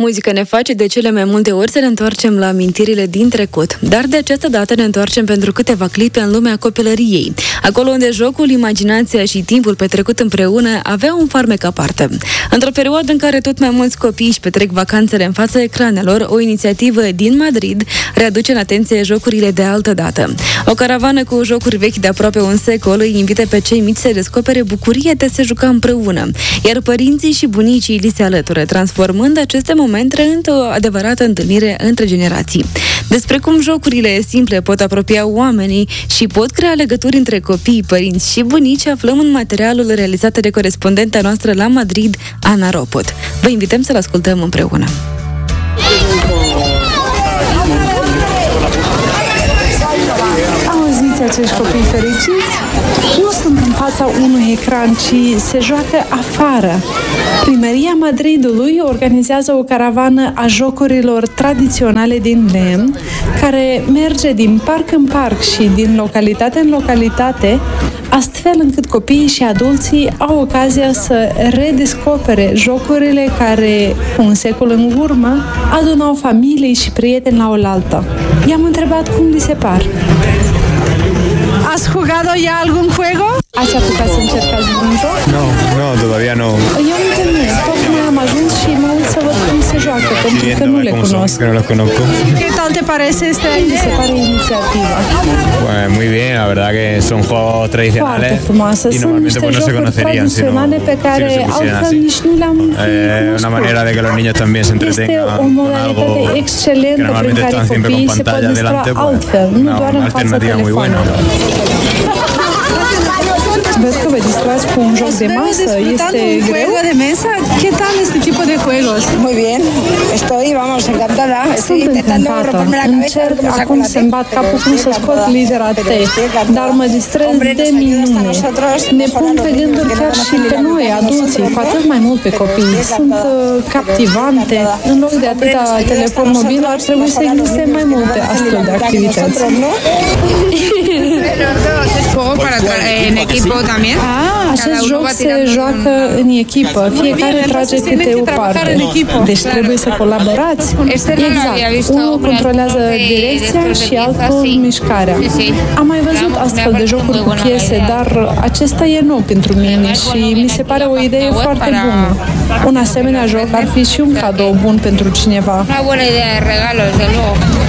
Muzica ne face de cele mai multe ori să ne întoarcem la amintirile din trecut, dar de această dată ne întoarcem pentru câteva clipe în lumea copilăriei, acolo unde jocul, imaginația și timpul petrecut împreună aveau un farmec aparte. Într-o perioadă în care tot mai mulți copii își petrec vacanțele în fața ecranelor, o inițiativă din Madrid readuce în atenție jocurile de altă dată. O caravană cu jocuri vechi de aproape un secol îi invită pe cei mici să descopere bucuria de a se juca împreună, iar părinții și bunicii li se alătură, transformând aceste momente într-o adevărată întâlnire între generații. Despre cum jocurile simple pot apropia oamenii și pot crea legături între copii, părinți și bunici, aflăm în materialul realizat de corespondenta noastră la Madrid, Ana Ropot. Vă invităm să-l ascultăm împreună. Auziți acești copii fericiți? Nu sunt în fața unui ecran, ci se joacă afară. Primăria Madridului organizează o caravană a jocurilor tradiționale din lemn, care merge din parc în parc și din localitate în localitate, astfel încât copiii și adulții au ocazia să redescopere jocurile care, cu un secol în urmă, adunau familii și prieteni la oaltă. I-am întrebat cum li se par. ¿Has jugado ya algún juego? ¿Ați apucat să încercați un joc? No, todavía no. Eu nu termin. Tocmai am ajuns și mă uit să văd cum se joacă, pentru că nu le cunosc. Que no los conozco. ¿Qué tal te parece esta idea? Se pare inițiativa. Pues muy bien, la verdad que son juegos tradicionales. Foarte frumoasă. Y Sunt normalmente niște pues no se jocuri conocerían si no tradiționale pe care se pusieran altfel así. nici nu le-am Una manera de que los niños también se Este entretengan o con modalitate algo que excelentă prin normalmente care están siempre con copiii se pot pantalla distra delante, pues altfel, nu doar una în fața alternativa muy buena. telefonului. Văd că vă distrați cu un joc de masă, este greu? de mesa? ¿Qué tal este tipo de juegos? Muy bien, encantada. Sunt încântată. Încerc acum să-mi bat capul cum să scot litera T, dar mă distrez de minune. Ne pun pe gânduri chiar și pe noi, adulții, cu atât mai mult pe copii. Sunt captivante. În loc de atâta telefon mobil, ar trebui să existe mai multe astfel de activități. En equipo también. Acest joc se joacă în echipă. Fiecare trage câte o parte. Deci trebuie să colaborați. Exact. Unul controlează direcția și altul mișcarea. Am mai văzut astfel de jocuri cu piese, dar acesta e nou pentru mine și mi se pare o idee foarte bună. Un asemenea joc ar fi și un cadou bun pentru cineva. Una buena idea de regalo, desde luego.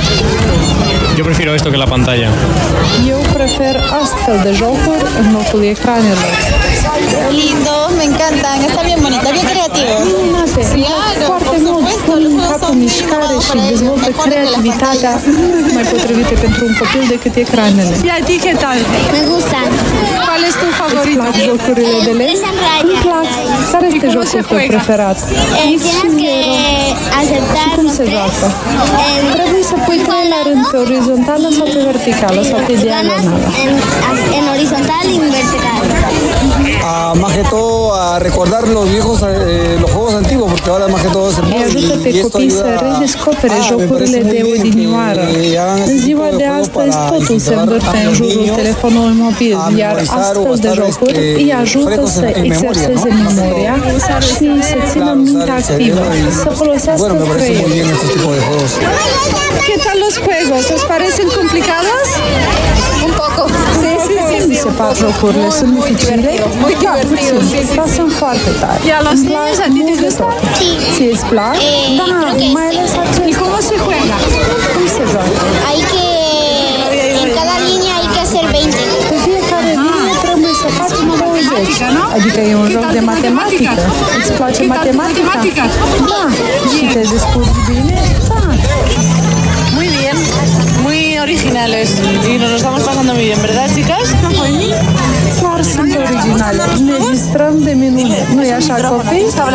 Yo prefiero esto que la pantalla. Eu prefer astfel de jocuri în locul ecranelor. Lindo, me encantan, está bien bonito, bien creativo. Minunate, foarte mult pun capul în mișcare și dezvoltă creativitatea mult mai potrivită pentru un copil decât ecranele. ¿Y a ti qué tal? Me gustan. ¿Cuál es tu Îți favorito? plac jocurile de lemn? Îmi plac. Care este jocul tău preferat? Tienes que aceptar. Cum se joacă? Trebuie să pui trei la rând pe orizontală sau pe verticală sau pe diagonală. En horizontal y en vertical. Más que todo a recordar los viejos, los juegos antiguos, porque ahora más que todo es el Îi móvil. ajută pe copii să redescopere jocurile de odinioară. În ziua de astăzi totul se învârte în jurul telefonului mobil, iar astfel de jocuri îi ajută să exerseze memoria și să țină mintea activă, să folosească creierul. ¿Qué tal los juegos? ¿Os parecen complicados? Un poco. Cum mi se par jocurile? Sunt dificile? Da, puțin, dar sunt foarte tari. ¿Y a los niños a ti te gusta? Ție îți plac? Da, mai ales ¿Y acest. cómo se juega? Cum se joacă? Hay que, en cada línea hay que hacer 20. Pe fiecare linie trebuie să faci 20. Adică e un joc de matematică. Îți place matematica? Da. Și te descurci bine? Da. Muy bien, muy originales y nos lo estamos pasando muy bien, ¿verdad, chicas? Clar sunt originale. Ne distrăm de minune. Nu-i așa, copii? Da.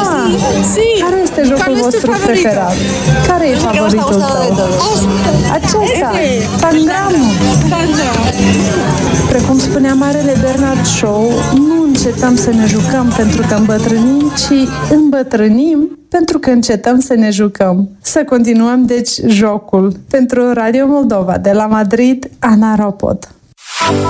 Care este jocul vostru preferat? Care e favoritul tău? Acesta, Tangramul. Precum spunea marele Bernard Shaw, nu încetăm să ne jucăm pentru că îmbătrânim, ci îmbătrânim pentru că încetăm să ne jucăm. Să continuăm, deci, jocul. Pentru Radio Moldova, de la Madrid, Ana Ropot.